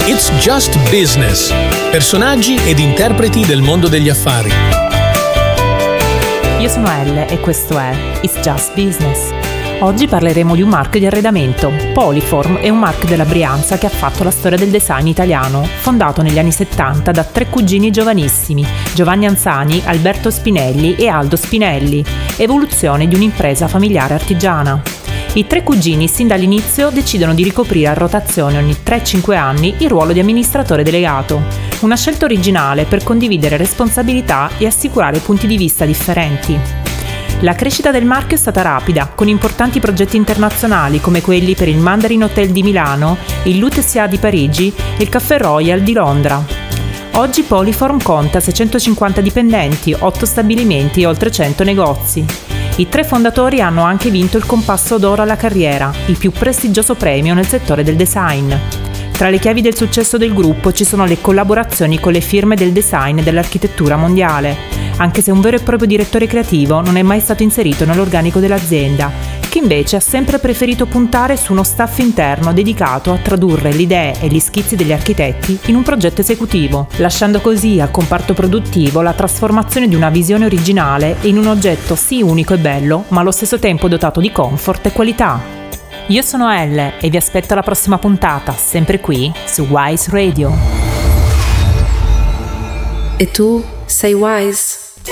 It's Just Business. Personaggi ed interpreti del mondo degli affari. Io sono Elle e questo è It's Just Business. Oggi parleremo di un marchio di arredamento. Polyform è un marchio della Brianza che ha fatto la storia del design italiano, fondato negli anni 70 da tre cugini giovanissimi, Giovanni Anzani, Alberto Spinelli e Aldo Spinelli, evoluzione di un'impresa familiare artigiana. I tre cugini sin dall'inizio decidono di ricoprire a rotazione ogni 3-5 anni il ruolo di amministratore delegato, una scelta originale per condividere responsabilità e assicurare punti di vista differenti. La crescita del marchio è stata rapida, con importanti progetti internazionali come quelli per il Mandarin Hotel di Milano, il Lutetia di Parigi e il Café Royal di Londra. Oggi Polyform conta 650 dipendenti, 8 stabilimenti e oltre 100 negozi. I tre fondatori hanno anche vinto il Compasso d'Oro alla carriera, il più prestigioso premio nel settore del design. Tra le chiavi del successo del gruppo ci sono le collaborazioni con le firme del design e dell'architettura mondiale, anche se un vero e proprio direttore creativo non è mai stato inserito nell'organico dell'azienda, che invece ha sempre preferito puntare su uno staff interno dedicato a tradurre le idee e gli schizzi degli architetti in un progetto esecutivo, lasciando così al comparto produttivo la trasformazione di una visione originale in un oggetto sì unico e bello, ma allo stesso tempo dotato di comfort e qualità. Io sono Elle e vi aspetto alla prossima puntata, sempre qui su Wise Radio. E tu sei Wise?